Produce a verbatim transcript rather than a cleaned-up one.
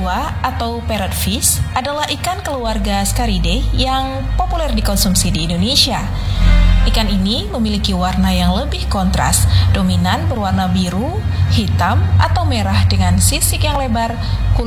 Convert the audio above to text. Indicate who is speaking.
Speaker 1: kedua atau parrotfish adalah ikan keluarga Scaridae yang populer dikonsumsi di Indonesia. Ikan ini memiliki warna yang lebih kontras, dominan berwarna biru, hitam, atau merah dengan sisik yang lebar, kulit